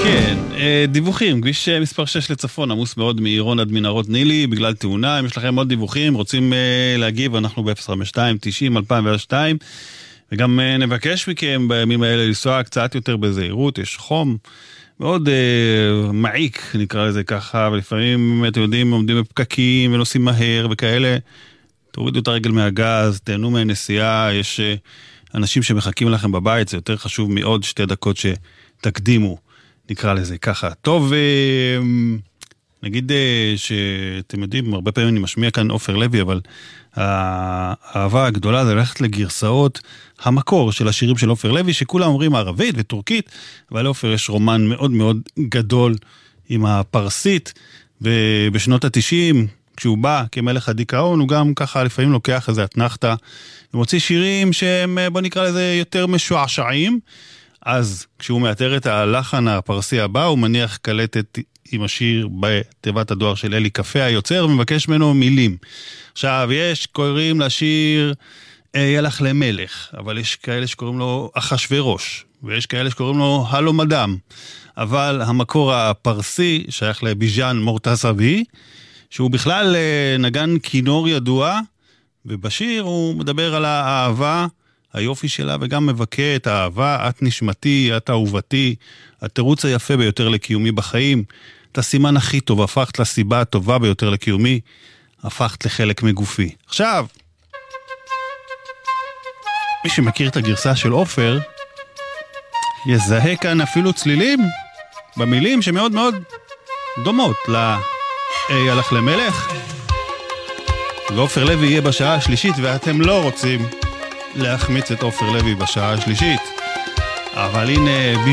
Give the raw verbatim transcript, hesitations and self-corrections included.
כן, דיווחים, כביש מספר שש לצפון, עמוס מאוד מעירון עד מנהרות נילי, בגלל תאונה. אם יש לכם עוד דיווחים, רוצים להגיב, אנחנו ב-אפס חמש שתיים תשעים אלפיים ושתיים, וגם נבקש מכם בימים האלה לנסוע קצת יותר בזהירות, יש חום מאוד uh, מעיק, נקרא לזה ככה, ולפעמים, אתם יודעים, עומדים בפקקים ונוסעים מהר וכאלה, תורידו את הרגל מהגז, תהנו מהנסיעה, יש uh, אנשים שמחכים לכם בבית, זה יותר חשוב מעוד שתי דקות שתקדימו, נקרא לזה ככה. טוב, uh, נגיד uh, שאתם יודעים, הרבה פעמים אני משמיע כאן עופר לוי, אבל האהבה הגדולה זה ללכת לגרסאות המקור של השירים של עופר לוי, שכולם אומרים ערבית וטורקית, אבל לעופר יש רומן מאוד מאוד גדול עם הפרסית, ובשנות ה-תשעים, כשהוא בא כמלך הדיכאון, הוא גם ככה לפעמים לוקח איזה התנחתה, ומוציא שירים שהם, בוא נקרא לזה, יותר משועשעים, אז כשהוא מאתר את הלחן הפרסי הבא, הוא מניח קלטת עם השיר בתיבת הדואר של אלי קפה היוצר, ומבקש ממנו מילים. עכשיו, יש קוראים לשיר ילך למלך, אבל יש כאלה שקוראים לו אחשוורוש, ויש כאלה שקוראים לו הלו מדם, אבל המקור הפרסי שייך לביז'אן מורטסבי, שהוא בכלל נגן כינור ידוע, ובשיר הוא מדבר על האהבה, היופי שלה, וגם מבכה את האהבה, את נשמתי, את אהובתי, התירוץ היפה ביותר לקיומי בחיים, את הסימן הכי טוב, הפכת לסיבה הטובה ביותר לקיומי, הפכת לחלק מגופי. עכשיו, מי שמכיר את הגרסה של עופר, יזהה כאן אפילו צלילים במילים שמאוד מאוד דומות לאי הלך למלך, ועופר לוי יהיה בשעה השלישית, ואתם לא רוצים להחמיץ את עופר לוי בשעה השלישית. אבל הנה